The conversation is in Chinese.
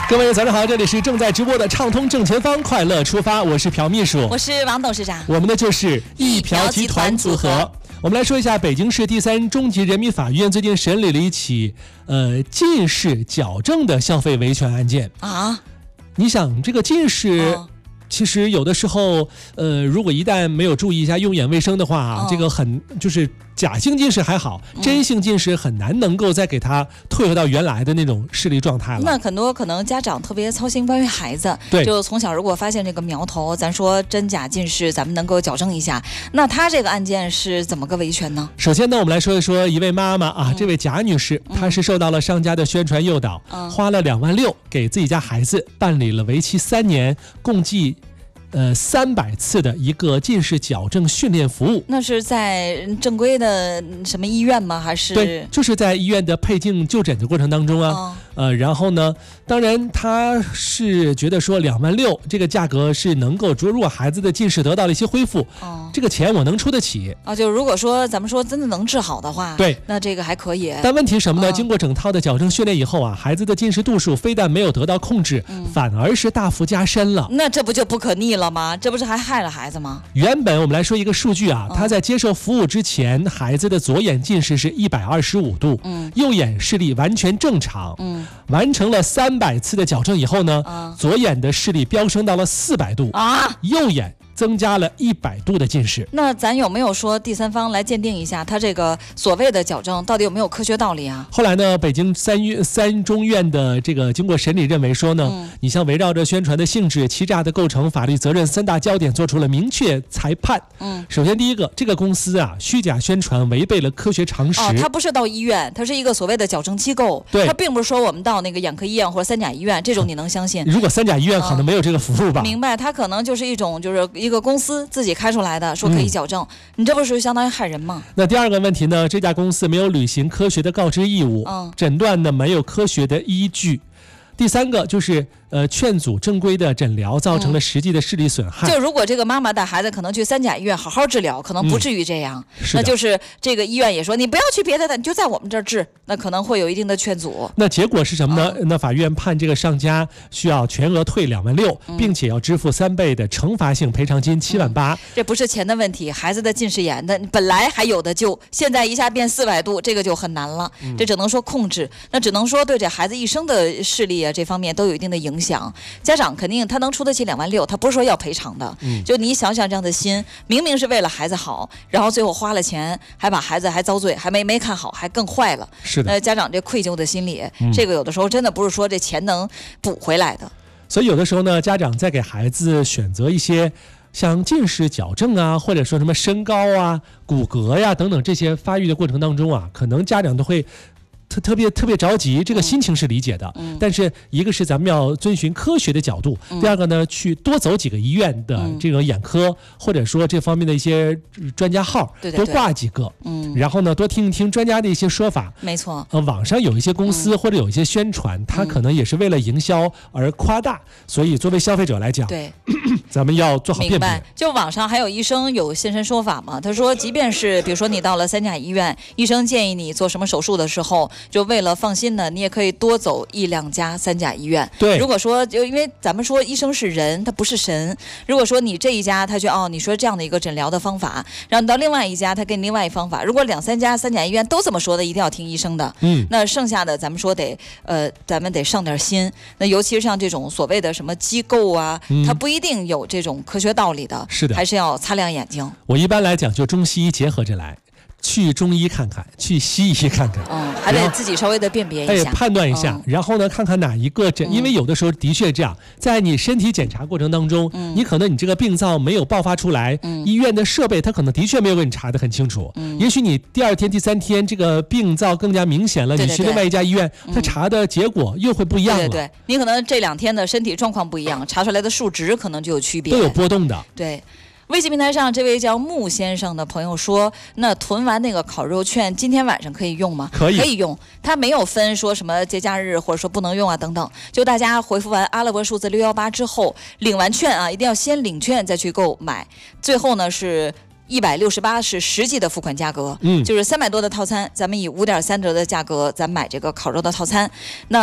各位早上好，这里是正在直播的畅通正前方快乐出发，我是朴秘书， 我是王董事长， 我们的就是一朴集团组合。我们来说一下北京市第3中级人民法院最近审理了一起近视矫正的消费维权案件啊。你想这个近视其实有的时候如果一旦没有注意一下用眼卫生的话这个就是假性近视还好，真性近视很难能够再给他退回到原来的那种视力状态了。 那很多可能家长特别操心关于孩子，对，就从小如果发现这个苗头，咱说真假近视咱们能够矫正一下，那他这个案件是怎么个维权呢？ 首先呢，我们来说一说一位妈妈啊，这位贾女士，她是受到了商家的宣传诱导，花了2万6给自己家孩子办理了为期3年，共计300次的一个近视矫正训练服务。 那是在正规的什么医院吗？还是？ 对，就是在医院的配镜就诊的过程当中啊。然后呢，当然他是觉得说2万6这个价格是能够，如果孩子的近视得到了一些恢复，这个钱我能出得起啊。就如果说咱们说真的能治好的话， 对， 那这个还可以。 但问题什么呢？经过整套的矫正训练以后啊，孩子的近视度数非但没有得到控制，反而是大幅加深了。 那这不就不可逆了吗？这不是还害了孩子吗？ 原本我们来说一个数据啊，他在接受服务之前，孩子的左眼近视是125度，右眼视力完全正常，完成了300次的矫正以后呢，左眼的视力飙升到了400度啊，右眼增加了100度的近视。 那咱有没有说第三方来鉴定一下他这个所谓的矫正到底有没有科学道理啊？ 后来呢，北京三中院的这个经过审理认为说呢，你像围绕着宣传的性质、欺诈的构成、法律责任3大焦点做出了明确裁判。首先第一个，这个公司啊虚假宣传违背了科学常识。 它不是到医院，它是一个所谓的矫正机构。对，它并不是说我们到那个眼科医院或者三甲医院这种你能相信？ 如果三甲医院可能没有这个服务吧？ 明白，它可能就是一种就是一个公司自己开出来的，说可以矫正，你这不是相当于害人吗？ 那第二个问题呢？这家公司没有履行科学的告知义务，诊断呢没有科学的依据。第三个就是劝阻正规的诊疗，造成了实际的视力损害。 就如果这个妈妈带孩子可能去三甲医院好好治疗，可能不至于这样。那就是这个医院也说你不要去别的，你就在我们这儿治，那可能会有一定的劝阻。 那结果是什么呢？那法院判这个商家需要全额退2万6，并且要支付3倍的惩罚性赔偿金7万8。 这不是钱的问题，孩子的近视眼的本来还有的救，现在一下变400度，这个就很难了。这只能说控制，那只能说对这孩子一生的视力这方面都有一定的影响。家长肯定他能出得起2万6，他不是说要赔偿的。就你想想这样的心，明明是为了孩子好，然后最后花了钱，还把孩子还遭罪，还没看好，还更坏了。 是的， 家长这愧疚的心理，这个有的时候真的不是说这钱能补回来的。 所以有的时候呢，家长在给孩子选择一些像近视矫正啊，或者说什么身高啊、骨骼呀等等这些发育的过程当中啊，可能家长都会特别着急，这个心情是理解的。但是一个是咱们要遵循科学的角度，第二个呢，去多走几个医院的这个眼科，或者说这方面的一些专家号，多挂几个，然后呢，多听一听专家的一些说法。 没错。 网上有一些公司或者有一些宣传，它可能也是为了营销而夸大，所以作为消费者来讲， 对， 咱们要做好辨别。 明白。就网上还有医生有现身说法嘛？他说，即便是比如说你到了三甲医院，医生建议你做什么手术的时候，就为了放心呢，你也可以多走1、2家三甲医院。 对， 如果说就因为咱们说医生是人，他不是神。如果说你这一家他就你说这样的一个诊疗的方法，然后你到另外一家他给你另外一方法。如果2、3家三甲医院都这么说的，一定要听医生的。那剩下的咱们说咱们得上点心。那尤其是像这种所谓的什么机构啊，它不一定有这种科学道理的。 是的， 还是要擦亮眼睛。 我一般来讲就中西医结合着来。去中医看看，去西医看看， 还得自己稍微的辨别一下， 判断一下，然后呢，看看哪一个因为有的时候的确这样，在你身体检查过程当中，你可能你这个病灶没有爆发出来，医院的设备它可能的确没有给你查得很清楚，也许你第2天、第3天这个病灶更加明显了，你去另外一家医院，他查的结果又会不一样了。 对，你可能这2天的身体状况不一样，查出来的数值可能就有区别， 都有波动的。 对。微信平台上这位叫穆先生的朋友说，那囤完那个烤肉券今天晚上可以用吗？可以用，他没有分说什么节假日或者说不能用啊等等，就大家回复完阿拉伯数字618之后，领完券啊，一定要先领券再去购买，最后呢是168是实际的付款价格，就是300多的套餐，咱们以5.3折的价格咱买这个烤肉的套餐，那